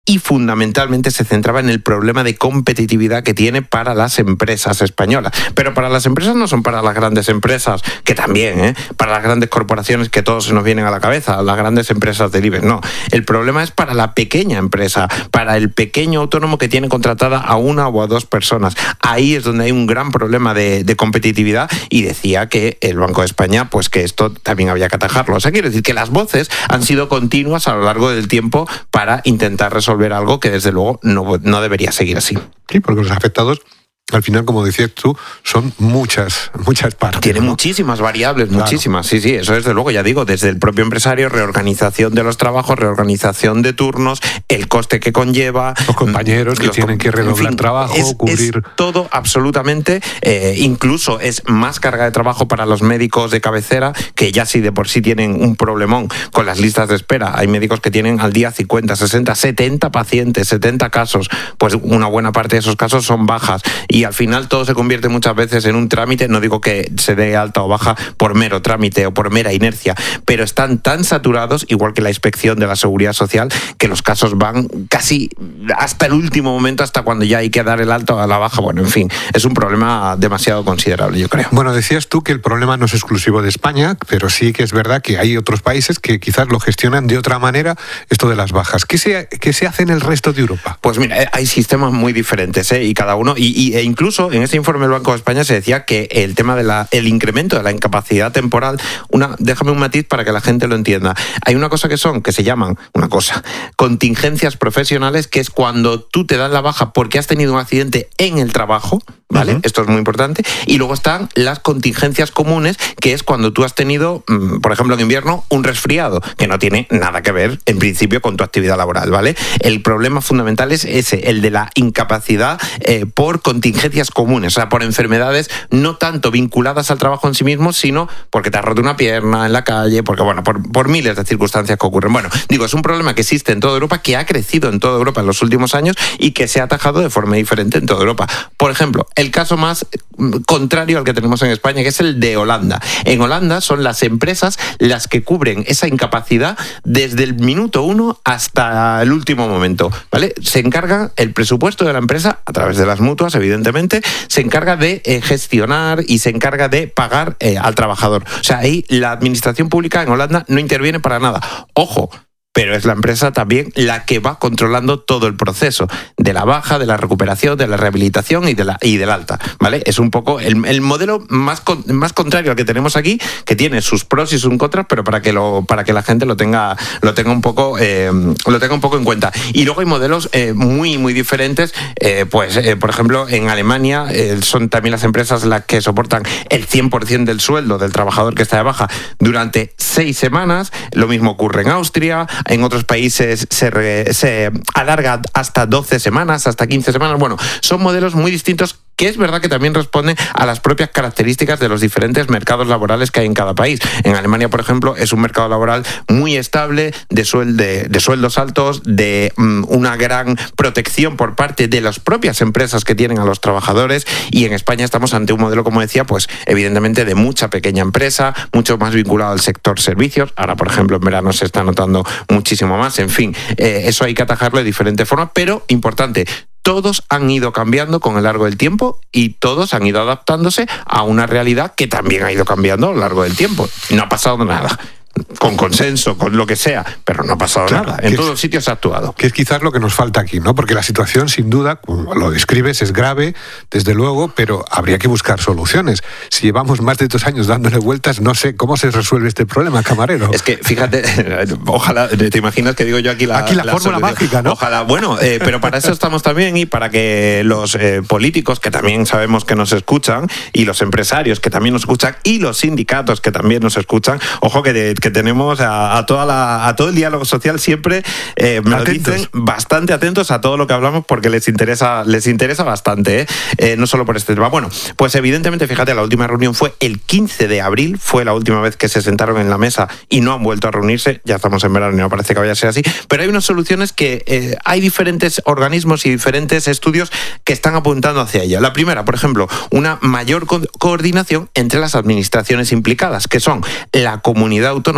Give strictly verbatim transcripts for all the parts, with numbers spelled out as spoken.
y fundamentalmente se centraba en el problema de competitividad que tiene para las empresas españolas. Pero para las empresas no son para las grandes empresas, que también, ¿eh? para las grandes corporaciones que todos se nos vienen a la cabeza, las grandes empresas del IBEX, no. El problema es para la pequeña empresa, para el pequeño autónomo que tiene contratada a una o a dos personas. Ahí es donde hay un gran problema de, de competitividad, y decía que el Banco de España, pues que esto también había que atajarlo. O sea, quiero decir que las voces han sido continuas a lo largo del tiempo para intentar resolver algo que desde luego no, no debería seguir así. Sí, porque los afectados, al final, como decías tú, son muchas, muchas partes. Tiene, ¿no?, muchísimas variables, claro. muchísimas. Sí, sí, eso desde luego, ya digo, desde el propio empresario, reorganización de los trabajos, reorganización de turnos, el coste que conlleva. Los compañeros que tienen que redoblar en fin, trabajo, es, cubrir. Es todo absolutamente, eh, incluso es más carga de trabajo para los médicos de cabecera, que ya sí de por sí tienen un problemón con las listas de espera. Hay médicos que tienen al día cincuenta, sesenta, setenta pacientes, setenta casos. Pues una buena parte de esos casos son bajas. Y al final todo se convierte muchas veces en un trámite, no digo que se dé alta o baja por mero trámite o por mera inercia, pero están tan saturados, igual que la inspección de la Seguridad Social, que los casos van casi hasta el último momento, hasta cuando ya hay que dar el alto a la baja. Bueno, en fin, es un problema demasiado considerable, yo creo. Bueno, decías tú que el problema no es exclusivo de España, pero sí que es verdad que hay otros países que quizás lo gestionan de otra manera, esto de las bajas. ¿Qué se, qué se hace en el resto de Europa? Pues mira, hay sistemas muy diferentes, ¿eh? y cada uno, y, y, e incluso en este informe del Banco de España se decía que el tema del el incremento de la incapacidad temporal, una, déjame un matiz para que la gente lo entienda. Hay una cosa que son, que se llaman, una cosa, contingencias profesionales, que es cuando tú te das la baja porque has tenido un accidente en el trabajo, ¿vale? Uh-huh. Esto es muy importante. Y luego están las contingencias comunes, que es cuando tú has tenido, por ejemplo, en invierno, un resfriado, que no tiene nada que ver, en principio, con tu actividad laboral, ¿vale? El problema fundamental es ese, el de la incapacidad eh, por contingencias comunes, o sea, por enfermedades no tanto vinculadas al trabajo en sí mismo, sino porque te has roto una pierna en la calle, porque, bueno, por, por miles de circunstancias que ocurren. Bueno, digo, es un problema que existe en toda Europa, que ha crecido en toda Europa en los últimos años y que se ha atajado de forma diferente en toda Europa. Por ejemplo, el caso más contrario al que tenemos en España, que es el de Holanda. En Holanda son las empresas las que cubren esa incapacidad desde el minuto uno hasta el último momento, ¿vale? Se encarga el presupuesto de la empresa, a través de las mutuas, evidentemente, se encarga de eh, gestionar y se encarga de pagar eh, al trabajador. O sea, ahí la administración pública en Holanda no interviene para nada. Ojo, pero es la empresa también la que va controlando todo el proceso de la baja, de la recuperación, de la rehabilitación y, de la, y del alta, ¿vale? Es un poco el, el modelo más, con, más contrario al que tenemos aquí, que tiene sus pros y sus contras, pero para que lo para que la gente lo tenga lo tenga un poco eh, lo tenga un poco en cuenta. Y luego hay modelos eh, muy muy diferentes, eh, pues eh, por ejemplo en Alemania eh, son también las empresas las que soportan el cien por ciento del sueldo del trabajador que está de baja durante seis semanas. Lo mismo ocurre en Austria. En otros países se, re, se alarga hasta doce semanas, hasta quince semanas. Bueno, son modelos muy distintos, que es verdad que también responden a las propias características de los diferentes mercados laborales que hay en cada país. En Alemania, por ejemplo, es un mercado laboral muy estable, de, suel de, de sueldos altos, de um, una gran protección por parte de las propias empresas que tienen a los trabajadores, y en España estamos ante un modelo, como decía, pues evidentemente de mucha pequeña empresa, mucho más vinculado al sector servicios. Ahora, por ejemplo, en verano se está notando muchísimo más. En fin, eh, eso hay que atajarlo de diferentes formas, pero importante, todos han ido cambiando con el largo del tiempo y todos han ido adaptándose a una realidad que también ha ido cambiando a lo largo del tiempo. No ha pasado nada. Con consenso, con lo que sea, pero no ha pasado claro, nada. En todos los sitios se ha actuado. Que es quizás lo que nos falta aquí, ¿no? Porque la situación, sin duda, como lo describes, es grave, desde luego, pero habría que buscar soluciones. Si llevamos más de dos años dándole vueltas, no sé cómo se resuelve este problema, camarero. Es que, fíjate, ojalá, te imaginas que digo yo aquí la Aquí la, la fórmula solución mágica, ¿no? Ojalá, bueno, eh, pero para eso estamos también, y para que los eh, políticos, que también sabemos que nos escuchan, y los empresarios, que también nos escuchan, y los sindicatos, que también nos escuchan, ojo que, de, que tenemos a, a, toda la, a todo el diálogo social siempre, eh, me lo dicen, bastante atentos a todo lo que hablamos, porque les interesa, les interesa bastante, ¿eh? Eh, no solo por este tema. Bueno, pues evidentemente, fíjate, la última reunión fue el quince de abril, fue la última vez que se sentaron en la mesa y no han vuelto a reunirse. Ya estamos en verano y no parece que vaya a ser así, pero hay unas soluciones que eh, hay diferentes organismos y diferentes estudios que están apuntando hacia ella. La primera, por ejemplo, una mayor co- coordinación entre las administraciones implicadas, que son la Comunidad Autónoma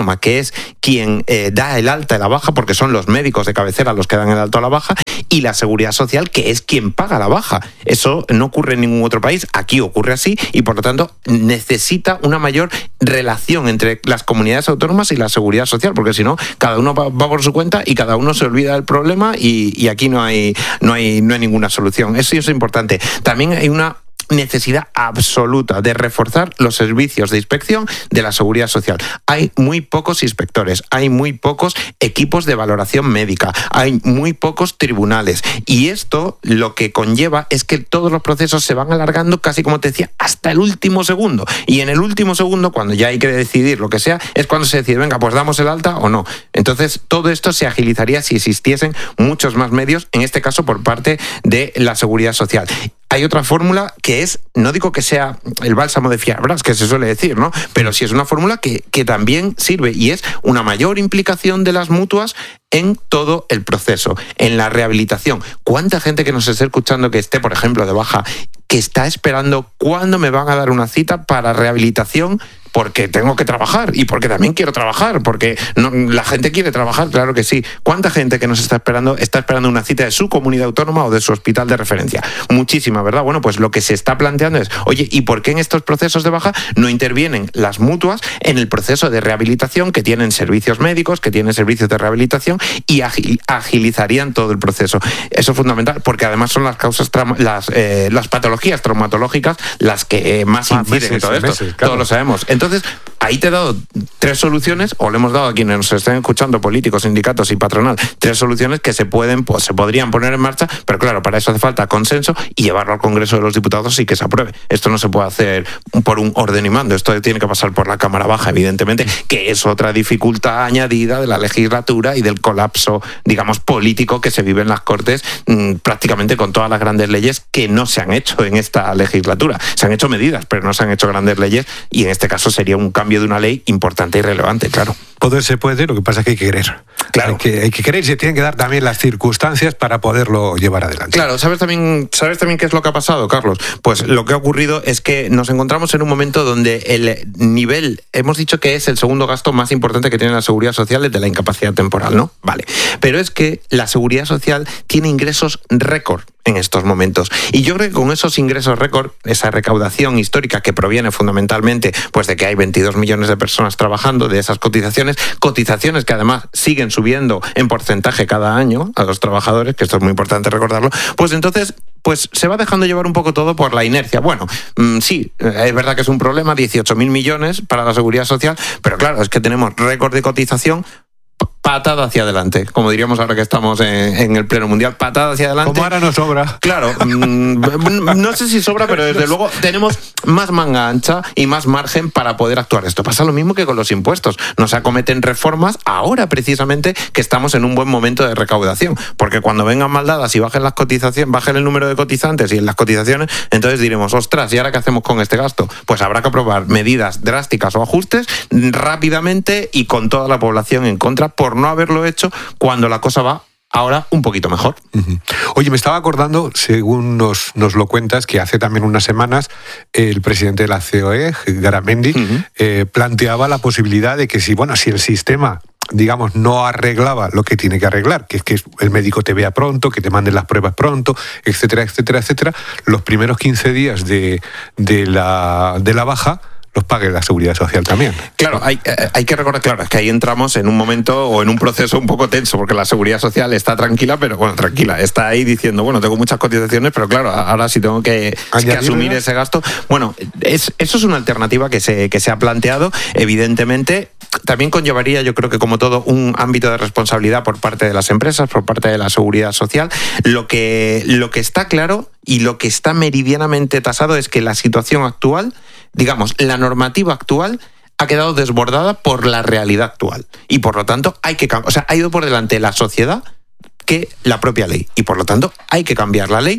autónoma, que es quien eh, da el alta y la baja, porque son los médicos de cabecera los que dan el alta o la baja, y la seguridad social, que es quien paga la baja. Eso no ocurre en ningún otro país, aquí ocurre así, y por lo tanto necesita una mayor relación entre las comunidades autónomas y la seguridad social, porque si no, cada uno va, va por su cuenta y cada uno se olvida del problema y, y aquí no hay, no, hay, no hay ninguna solución. Eso es importante. También hay una necesidad absoluta de reforzar los servicios de inspección de la seguridad social. Hay muy pocos inspectores, hay muy pocos equipos de valoración médica, hay muy pocos tribunales, y esto lo que conlleva es que todos los procesos se van alargando, casi como te decía, hasta el último segundo, y en el último segundo, cuando ya hay que decidir lo que sea, es cuando se decide, venga, pues damos el alta o no. Entonces todo esto se agilizaría si existiesen muchos más medios, en este caso por parte de la seguridad social. Hay otra fórmula que es, no digo que sea el bálsamo de fiebras, que se suele decir, ¿no? Pero sí es una fórmula que, que también sirve, y es una mayor implicación de las mutuas en todo el proceso, en la rehabilitación. ¿Cuánta gente que nos esté escuchando que esté, por ejemplo, de baja, que está esperando cuándo me van a dar una cita para rehabilitación? Porque tengo que trabajar y porque también quiero trabajar, porque no, la gente quiere trabajar, claro que sí. ¿Cuánta gente que nos está esperando está esperando una cita de su comunidad autónoma o de su hospital de referencia? Muchísima, ¿verdad? Bueno, pues lo que se está planteando es, oye, ¿y por qué en estos procesos de baja no intervienen las mutuas en el proceso de rehabilitación, que tienen servicios médicos, que tienen servicios de rehabilitación, y agil, agilizarían todo el proceso? Eso es fundamental, porque además son las causas, trauma, las, eh, las patologías traumatológicas las que eh, más inciden ah, meses, en todo esto. Meses, claro. Todos lo sabemos. Entonces, ahí te he dado tres soluciones, o le hemos dado a quienes nos estén escuchando, políticos, sindicatos y patronal, tres soluciones que se pueden, pues se podrían poner en marcha, pero claro, para eso hace falta consenso y llevarlo al Congreso de los Diputados y que se apruebe. Esto no se puede hacer por un orden y mando, esto tiene que pasar por la Cámara Baja, evidentemente, que es otra dificultad añadida de la legislatura y del colapso, digamos, político que se vive en las Cortes, mmm, prácticamente con todas las grandes leyes que no se han hecho en esta legislatura. Se han hecho medidas, pero no se han hecho grandes leyes, y en este caso sería un cambio de una ley importante y relevante, claro. Poder se puede, lo que pasa es que hay que querer. Claro. Hay que, hay que querer y se tienen que dar también las circunstancias para poderlo llevar adelante. Claro, ¿sabes también, ¿sabes también qué es lo que ha pasado, Carlos? Pues lo que ha ocurrido es que nos encontramos en un momento donde el nivel, hemos dicho que es el segundo gasto más importante que tiene la seguridad social desde la incapacidad temporal, ¿no? Vale. Pero es que la seguridad social tiene ingresos récord en estos momentos. Y yo creo que con esos ingresos récord, esa recaudación histórica que proviene fundamentalmente pues de que hay veintidós millones de personas trabajando, de esas cotizaciones, cotizaciones que además siguen subiendo en porcentaje cada año a los trabajadores, que esto es muy importante recordarlo, pues entonces pues se va dejando llevar un poco todo por la inercia. Bueno, mmm, sí, es verdad que es un problema, dieciocho mil millones para la seguridad social, pero claro, es que tenemos récord de cotización, patada hacia adelante, como diríamos ahora que estamos en, en el pleno mundial, patada hacia adelante. Como ahora no sobra. Claro, mmm, no sé si sobra, pero desde luego tenemos más manga ancha y más margen para poder actuar. Esto pasa lo mismo que con los impuestos. Nos acometen reformas ahora precisamente que estamos en un buen momento de recaudación, porque cuando vengan mal dadas y bajen las cotizaciones, bajen el número de cotizantes y en las cotizaciones, entonces diremos, ostras, ¿y ahora qué hacemos con este gasto? Pues habrá que aprobar medidas drásticas o ajustes rápidamente y con toda la población en contra por no haberlo hecho cuando la cosa va ahora un poquito mejor. Uh-huh. Oye, me estaba acordando, según nos, nos lo cuentas, que hace también unas semanas el presidente de la C O E, Garamendi, uh-huh. eh, planteaba la posibilidad de que si, bueno, si el sistema, digamos, no arreglaba lo que tiene que arreglar, que es que el médico te vea pronto, que te manden las pruebas pronto, etcétera, etcétera, etcétera, los primeros quince días de, de, la, de la baja los pague la seguridad social también. Claro, hay, hay que recordar, claro, es que ahí entramos en un momento o en un proceso un poco tenso, porque la seguridad social está tranquila, pero bueno, tranquila, está ahí diciendo, bueno, tengo muchas cotizaciones, pero claro, ahora sí tengo que, que asumir ese gasto. Bueno, es, eso es una alternativa que se, que se ha planteado, evidentemente. También conllevaría, yo creo que como todo, un ámbito de responsabilidad por parte de las empresas, por parte de la seguridad social. Lo que, lo que está claro y lo que está meridianamente tasado es que la situación actual, digamos, la normativa actual ha quedado desbordada por la realidad actual. Y por lo tanto, hay que, o sea, ha ido por delante la sociedad que la propia ley. Y por lo tanto, hay que cambiar la ley para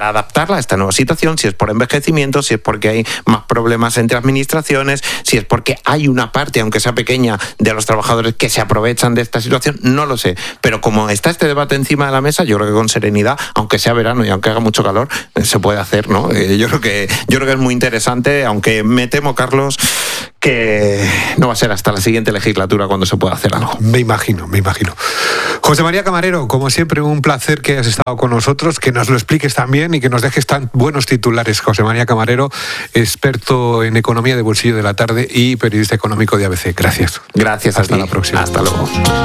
para adaptarla a esta nueva situación, si es por envejecimiento, si es porque hay más problemas entre administraciones, si es porque hay una parte, aunque sea pequeña, de los trabajadores que se aprovechan de esta situación, no lo sé. Pero como está este debate encima de la mesa, yo creo que con serenidad, aunque sea verano y aunque haga mucho calor, se puede hacer, ¿no? Eh, yo creo que yo creo que es muy interesante, aunque me temo, Carlos, que no va a ser hasta la siguiente legislatura cuando se pueda hacer algo. Me imagino, me imagino. José María Camarero, como siempre, un placer que hayas estado con nosotros, que nos lo expliques también y que nos dejes tan buenos titulares. José María Camarero, experto en economía de bolsillo de la tarde y periodista económico de A B C. Gracias. Gracias. Hasta a ti. la próxima. Hasta luego.